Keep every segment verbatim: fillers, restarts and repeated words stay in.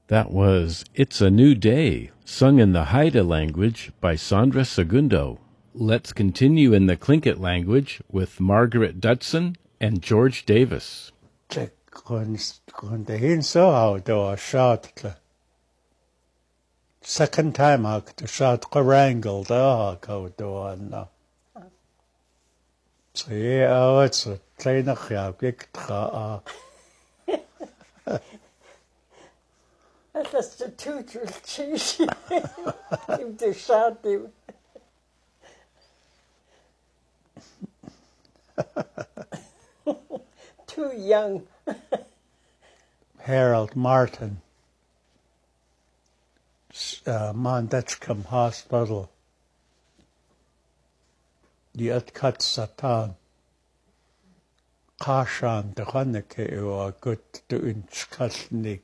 That was It's a New Day, sung in the Haida language by Sandra Segundo. Let's continue in the Tlingit language with Margaret Dudson and George Davis. Check on the hin so how do a shot. Second time I could shot Quarangle da how do I know. So yeah, oh, it's a train of ya. That's the tutor cheese. Him to shot him. Too young. Harold Martin, uh, Mondetchcombe Hospital. Yet cut Satan. Kashan de Hanneke or good to inch Katnik.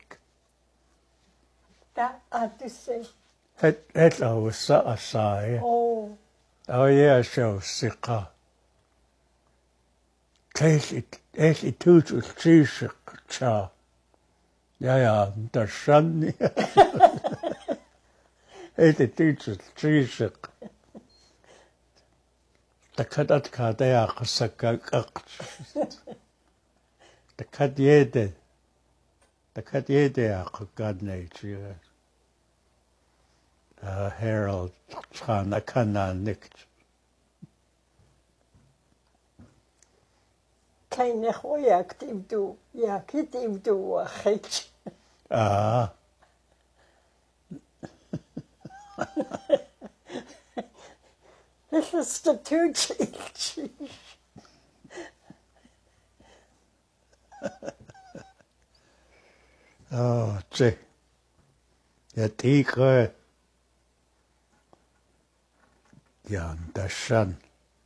That I to say. Het het was a sigh. Oh. Oh yeah, show sika. Case it es it too to cheese cha. Ja ja, der Schan. Es it too to cheese. The cadet cadea casaka. The cadiede. The cadiede a god nature. Uh, Harold Chan a canna nick. Keine goeie actief doe. Ja, actief doe, geetje. Ah. This is the two cheese. Oh, gee. Ja, tigre. Jan de Shan.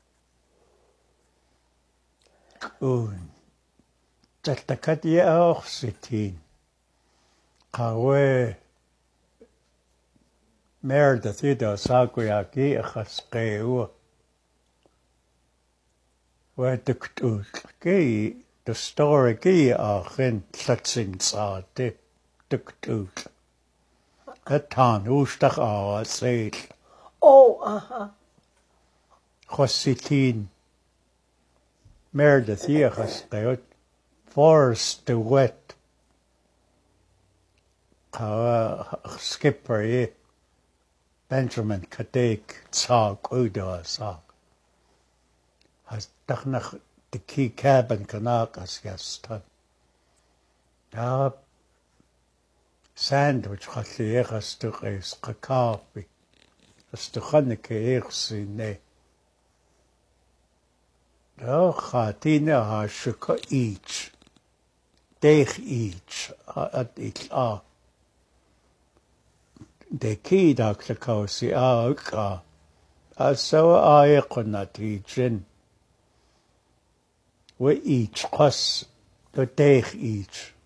Koen. Dat de kat je ook zitten. Kawe. Meer dat je daar zaken ja kie geschreeuwen. Waar de kut kie de story kie ook in zatsin sa de de kut. Het han oostag al zei. Oh, aha. Chositin. Meer dat je geschreeuwt. Force the wet. Kawe skipper je. Benjamin Kadek Tsag Uda Sag. Has Dachnach the key cabin Kanakas Yastan. Ja, sandwich Hatliers to is Kakapi. As to Haneke Ersine. Ja, Hatina ha shuka each. Dech each at each ah. De key doctor Kosi Auka. Also I could teaching. We each cos the day each.